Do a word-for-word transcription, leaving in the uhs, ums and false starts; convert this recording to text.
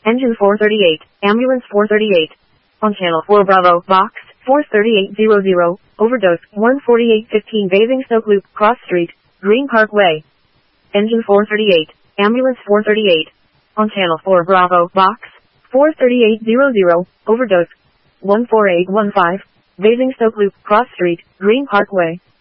Engine four thirty-eight, Ambulance four thirty-eight. On Channel four Bravo, Box four thirty-eight hundred, Overdose one forty-eight fifteen Basingstoke Loop, Cross Street, Green Parkway. Engine four thirty-eight, Ambulance four thirty-eight. On Channel four Bravo, Box four thirty-eight hundred, Overdose one four eight one five, Basingstoke Loop, Cross Street, Green Parkway.